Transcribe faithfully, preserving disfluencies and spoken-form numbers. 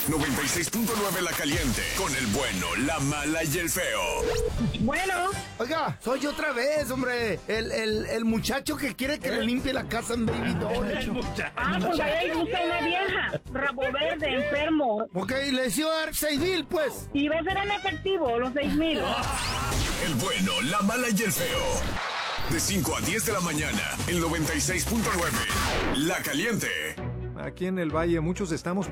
noventa y seis punto nueve La Caliente, con el bueno, la mala y el feo. Bueno. Oiga, soy otra vez, hombre. El, el, el muchacho que quiere que ¿Eh? le limpie la casa en Baby Doll. Ah, pues ahí le gusta una vieja. Rabo verde, enfermo. Ok, le decía dar seis mil, pues. Y va a ser en efectivo, los seis mil. El bueno, la mala y el feo. De cinco a diez de la mañana, el noventa y seis punto nueve. La Caliente. Aquí en el Valle muchos estamos